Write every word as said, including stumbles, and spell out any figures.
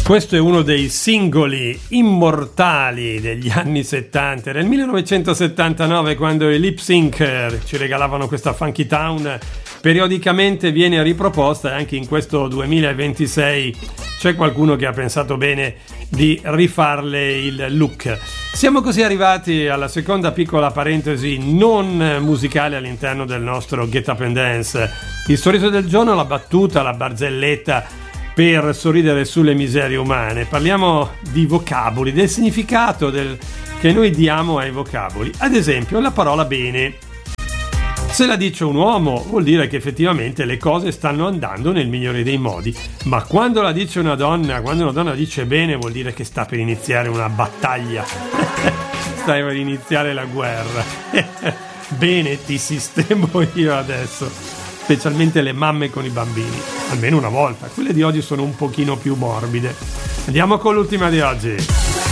Questo è uno dei singoli immortali degli anni settanta. Era il millenovecentosettantanove quando i Lip Sync ci regalavano questa Funky Town. Periodicamente viene riproposta e anche in questo duemilaventisei c'è qualcuno che ha pensato bene di rifarle il look. Siamo così arrivati alla seconda piccola parentesi non musicale all'interno del nostro Get Up and Dance. Il sorriso del giorno, la battuta, la barzelletta per sorridere sulle miserie umane. Parliamo di vocaboli, del significato del, che noi diamo ai vocaboli. Ad esempio, la parola bene. Se la dice un uomo vuol dire che effettivamente le cose stanno andando nel migliore dei modi, ma quando la dice una donna, quando una donna dice bene, vuol dire che sta per iniziare una battaglia. Sta per iniziare la guerra. Bene, ti sistemo io adesso. Specialmente le mamme con i bambini, almeno una volta. Quelle di oggi sono un pochino più morbide. Andiamo con l'ultima di oggi.